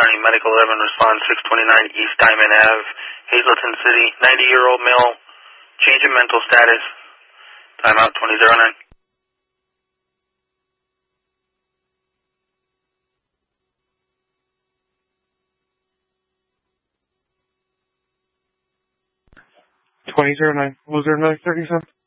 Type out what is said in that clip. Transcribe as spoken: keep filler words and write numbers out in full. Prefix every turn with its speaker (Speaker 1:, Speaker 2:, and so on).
Speaker 1: County Medical eleven, respond six twenty-nine East Diamond Ave, Hazleton City, ninety-year-old male, change in mental status, timeout twenty oh nine.
Speaker 2: twenty oh nine. Was there another thirty-seven?